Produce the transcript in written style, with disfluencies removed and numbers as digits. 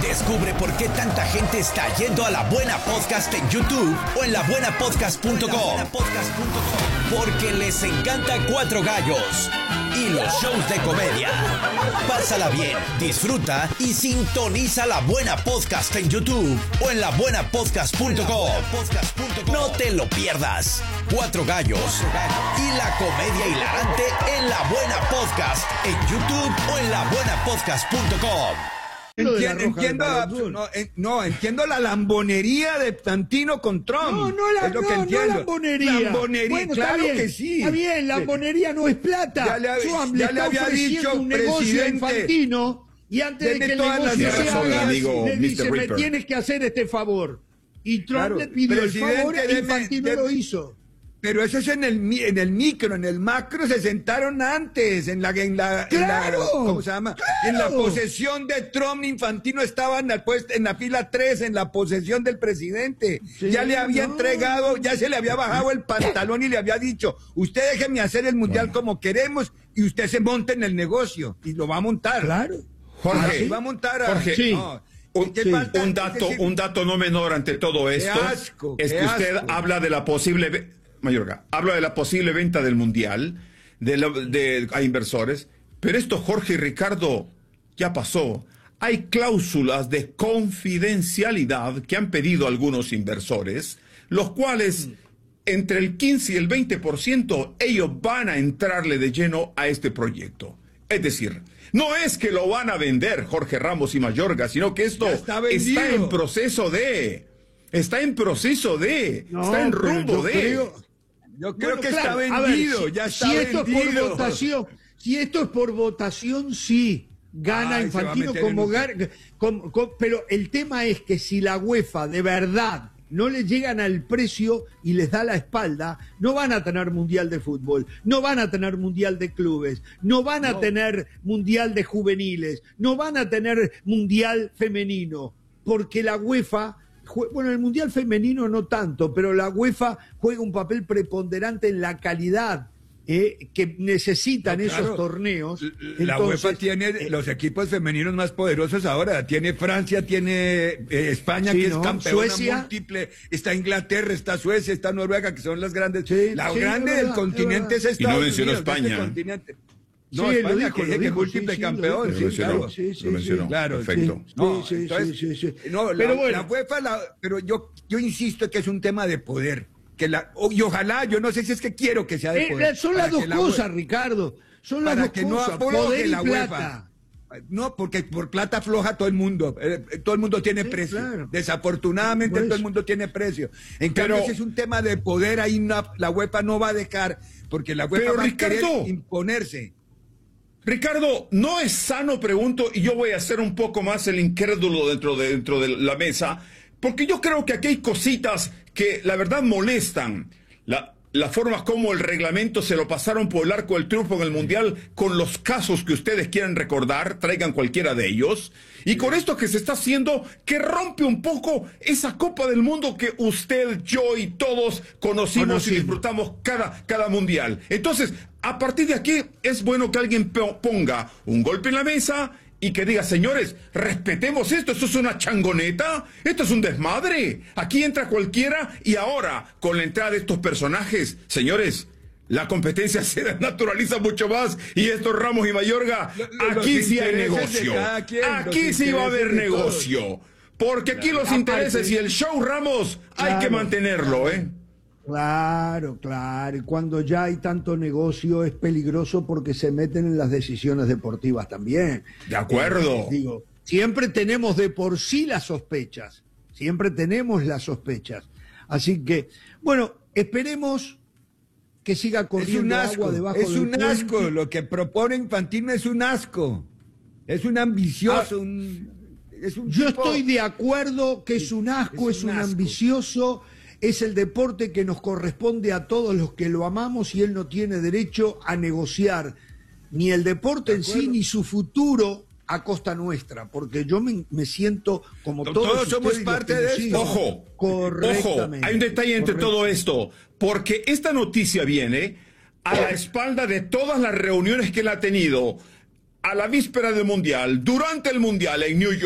Descubre por qué tanta gente está yendo a La Buena Podcast en YouTube o en labuenapodcast.com. Porque les encanta Cuatro Gallos y los shows de comedia. Pásala bien, disfruta y sintoniza La Buena Podcast en YouTube o en labuenapodcast.com. No te lo pierdas. Cuatro Gallos y la comedia hilarante en La Buena Podcast en YouTube o en labuenapodcast.com. Entiendo la lambonería de Fantino con Trump. No lambonería. Bueno, claro que sí. Está bien, lambonería no es plata. Trump le está había ofreciendo dicho, un negocio a presidente, Infantino y antes de que el todas las negocio se razones, haga, amigo le dice, Mr. me Ripper. tienes que hacer este favor. Y Trump Claro, le pidió el favor presidente, e Infantino lo hizo. Pero eso es en el micro, en el macro se sentaron antes, ¿cómo se llama? Claro. En la posesión de Trump, Infantino estaba en la fila 3, en la posesión del presidente. Sí, ya le había entregado, ya se le había bajado el pantalón y le había dicho, usted déjeme hacer el mundial como queremos y usted se monta en el negocio y lo va a montar. Claro. Jorge, Va a montar Jorge, sí. no. un dato no menor ante todo esto es que usted habla de la posible Mayorga, habla de la posible venta del mundial a inversores, pero esto, Jorge y Ricardo, ya pasó. Hay cláusulas de confidencialidad que han pedido algunos inversores, los cuales entre el 15 y el 20% ellos van a entrarle de lleno a este proyecto. Es decir, no es que lo van a vender Jorge Ramos y Mayorga, sino que esto está en proceso de... Está en rumbo de... Yo creo que claro, está vendido, ya está vendido. Si esto es por votación, sí, gana Infantino pero el tema es que si la UEFA de verdad no le llegan al precio y les da la espalda, no van a tener mundial de fútbol, no van a tener mundial de clubes, no van a tener mundial de juveniles, no van a tener mundial femenino, porque la UEFA... Bueno, el mundial femenino no tanto, pero la UEFA juega un papel preponderante en la calidad que necesitan esos torneos. La UEFA tiene los equipos femeninos más poderosos ahora. Tiene Francia, tiene España, que es campeona múltiple. Está Inglaterra, está Suecia, está Noruega, que son las grandes. Grande del continente es Estados Unidos. Y no mencionó España. No, sí, España, que es múltiple campeón. Lo mencionó. Claro, perfecto. Pero bueno, la UEFA, pero yo insisto que es un tema de poder. Y ojalá, yo no sé si es que quiero que sea de poder. Son las dos cosas, Ricardo. Son las dos cosas, poder y plata. No, porque por plata floja todo el mundo. Todo el mundo tiene precio. Claro. Desafortunadamente todo el mundo tiene precio. En cambio, si es un tema de poder, ahí la UEFA no va a dejar, porque la UEFA va a querer imponerse. Ricardo, ¿no es sano, pregunto, y yo voy a ser un poco más el incrédulo dentro de la mesa, porque yo creo que aquí hay cositas que la verdad molestan? La forma como el reglamento se lo pasaron por el arco del triunfo en el Mundial, con los casos que ustedes quieran recordar, traigan cualquiera de ellos, y con esto que se está haciendo, que rompe un poco esa Copa del Mundo que usted, yo y todos conocimos y disfrutamos cada Mundial. Entonces, a partir de aquí, es bueno que alguien ponga un golpe en la mesa y que diga, señores, respetemos esto es una changoneta, esto es un desmadre, aquí entra cualquiera, y ahora, con la entrada de estos personajes, señores, la competencia se naturaliza mucho más, y estos Ramos y Mayorga, aquí sí hay negocio, aquí sí va a haber negocio, porque aquí los intereses y el show Ramos hay que mantenerlo, Claro, y cuando ya hay tanto negocio es peligroso porque se meten en las decisiones deportivas también. De acuerdo. Digo, siempre tenemos de por sí las sospechas, Así que, bueno, esperemos que siga corriendo agua debajo del puente. Es un asco, lo que propone Infantino es un asco, es un ambicioso, Yo estoy de acuerdo que es un asco, es un ambicioso. Es el deporte que nos corresponde a todos los que lo amamos y él no tiene derecho a negociar ni el deporte en sí ni su futuro a costa nuestra, porque yo me siento como todos somos parte de esto. Ojo, hay un detalle entre todo esto, porque esta noticia viene a la espalda de todas las reuniones que él ha tenido a la víspera del Mundial, durante el Mundial en New York.